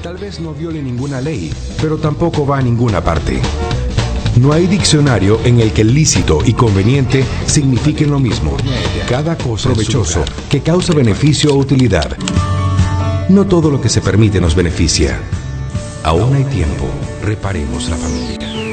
Tal vez no viole ninguna ley, pero tampoco va a ninguna parte. No hay diccionario en el que lícito y conveniente signifiquen lo mismo. Cada cosa provechoso que causa beneficio o utilidad. No todo lo que se permite nos beneficia. Aún hay tiempo. Reparemos la familia.